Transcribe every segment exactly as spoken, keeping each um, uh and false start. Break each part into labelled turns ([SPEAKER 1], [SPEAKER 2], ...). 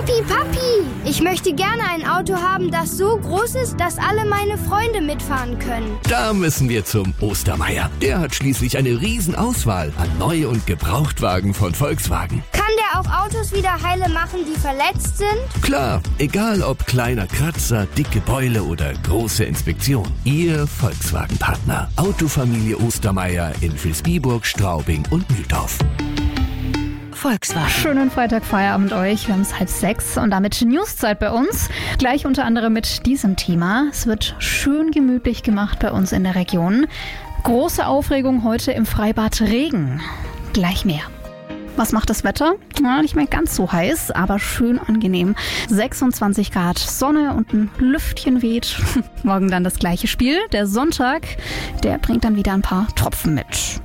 [SPEAKER 1] Papi, Papi, ich möchte gerne ein Auto haben, das so groß ist, dass alle meine Freunde mitfahren können.
[SPEAKER 2] Da müssen wir zum Ostermeier. Der hat schließlich eine Riesenauswahl an Neu- und Gebrauchtwagen von Volkswagen.
[SPEAKER 1] Kann der auch Autos wieder heile machen, die verletzt sind?
[SPEAKER 2] Klar, egal ob kleiner Kratzer, dicke Beule oder große Inspektion. Ihr Volkswagen-Partner. Autofamilie Ostermeier in Vilsbiburg, Straubing und Mühldorf.
[SPEAKER 3] Volkswagen.
[SPEAKER 4] Schönen Freitagfeierabend euch. Wir haben es halb sechs und damit Newszeit bei uns. Gleich unter anderem mit diesem Thema. Es wird schön gemütlich gemacht bei uns in der Region. Große Aufregung heute im Freibad Regen. Gleich mehr. Was macht das Wetter? Ja, nicht mehr ganz so heiß, aber schön angenehm. sechsundzwanzig Grad Sonne und ein Lüftchen weht. Morgen dann das gleiche Spiel. Der Sonntag, der bringt dann wieder ein paar Tropfen mit.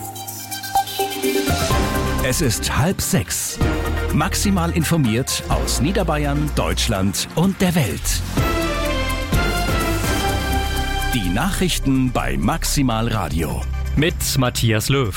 [SPEAKER 5] Es ist halb sechs. Maximal informiert aus Niederbayern, Deutschland und der Welt. Die Nachrichten bei Maximal Radio.
[SPEAKER 6] Mit Matthias Löw.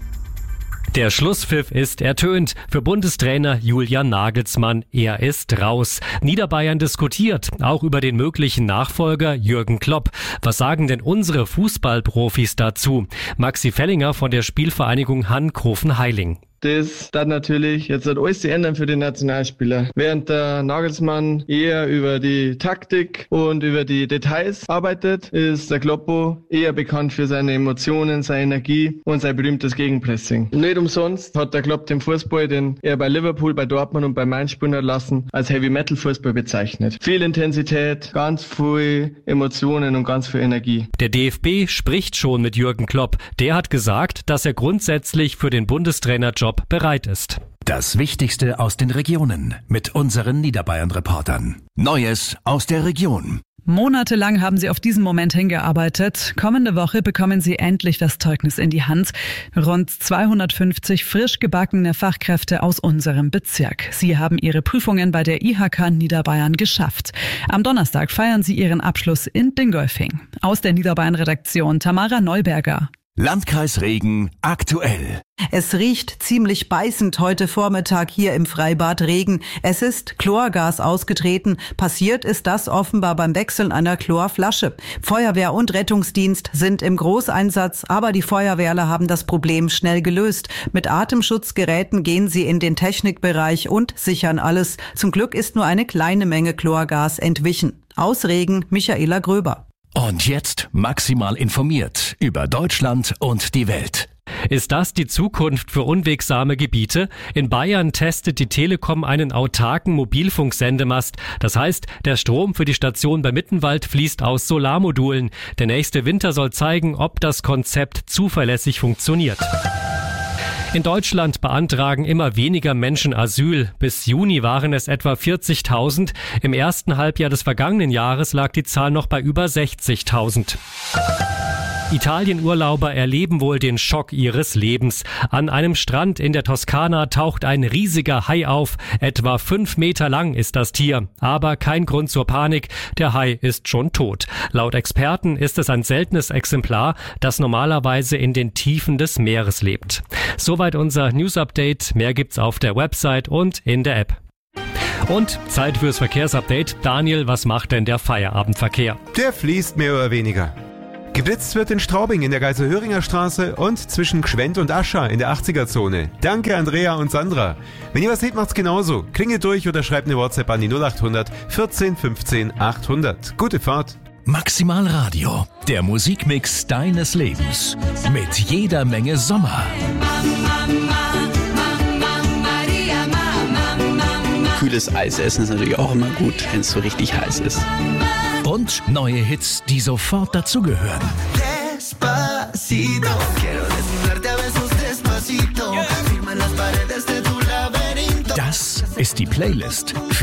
[SPEAKER 6] Der Schlusspfiff ist ertönt. Für Bundestrainer Julian Nagelsmann, er ist raus. Niederbayern diskutiert auch über den möglichen Nachfolger Jürgen Klopp. Was sagen denn unsere Fußballprofis dazu? Maxi Fellinger von der Spielvereinigung Hankofen-Heiling.
[SPEAKER 7] Das darf natürlich jetzt hat alles zu ändern für den Nationalspieler. Während der Nagelsmann eher über die Taktik und über die Details arbeitet, ist der Kloppo eher bekannt für seine Emotionen, seine Energie und sein berühmtes Gegenpressing. Nicht umsonst hat der Klopp den Fußball, den er bei Liverpool, bei Dortmund und bei Mainz spielen hat lassen, als Heavy-Metal-Fußball bezeichnet. Viel Intensität, ganz viel Emotionen und ganz viel Energie.
[SPEAKER 6] Der D F B spricht schon mit Jürgen Klopp. Der hat gesagt, dass er grundsätzlich für den Bundestrainerjob bereit ist.
[SPEAKER 5] Das Wichtigste aus den Regionen mit unseren Niederbayern-Reportern. Neues aus der Region.
[SPEAKER 8] Monatelang haben sie auf diesen Moment hingearbeitet. Kommende Woche bekommen sie endlich das Zeugnis in die Hand. Rund zweihundertfünfzig frisch gebackene Fachkräfte aus unserem Bezirk. Sie haben ihre Prüfungen bei der I H K Niederbayern geschafft. Am Donnerstag feiern sie ihren Abschluss in Dingolfing. Aus der Niederbayern-Redaktion Tamara Neuberger.
[SPEAKER 5] Landkreis Regen aktuell.
[SPEAKER 9] Es riecht ziemlich beißend heute Vormittag hier im Freibad Regen. Es ist Chlorgas ausgetreten. Passiert ist das offenbar beim Wechseln einer Chlorflasche. Feuerwehr und Rettungsdienst sind im Großeinsatz, aber die Feuerwehrler haben das Problem schnell gelöst. Mit Atemschutzgeräten gehen sie in den Technikbereich und sichern alles. Zum Glück ist nur eine kleine Menge Chlorgas entwichen. Aus Regen, Michaela Gröber.
[SPEAKER 5] Und jetzt maximal informiert über Deutschland und die Welt.
[SPEAKER 6] Ist das die Zukunft für unwegsame Gebiete? In Bayern testet die Telekom einen autarken Mobilfunksendemast. Das heißt, der Strom für die Station bei Mittenwald fließt aus Solarmodulen. Der nächste Winter soll zeigen, ob das Konzept zuverlässig funktioniert. In Deutschland beantragen immer weniger Menschen Asyl. Bis Juni waren es etwa vierzigtausend. Im ersten Halbjahr des vergangenen Jahres lag die Zahl noch bei über sechzigtausend. Italienurlauber erleben wohl den Schock ihres Lebens. An einem Strand in der Toskana taucht ein riesiger Hai auf. Etwa fünf Meter lang ist das Tier. Aber kein Grund zur Panik. Der Hai ist schon tot. Laut Experten ist es ein seltenes Exemplar, das normalerweise in den Tiefen des Meeres lebt. Soweit unser News-Update. Mehr gibt's auf der Website und in der App. Und Zeit fürs Verkehrsupdate. Daniel, was macht denn der Feierabendverkehr?
[SPEAKER 10] Der fließt mehr oder weniger. Geblitzt wird in Straubing in der Geiselhöringer Straße und zwischen Gschwend und Ascha in der achtziger-Zone. Danke Andrea und Sandra. Wenn ihr was seht, macht's genauso. Klingelt durch oder schreibt eine WhatsApp an die null acht hundert vierzehn fünfzehn achthundert. Gute Fahrt.
[SPEAKER 5] Maximal Radio, der Musikmix deines Lebens. Mit jeder Menge Sommer.
[SPEAKER 11] Kühles Eis essen ist natürlich auch immer gut, wenn es so richtig heiß ist.
[SPEAKER 5] Und neue Hits, die sofort dazugehören. Das ist die Playlist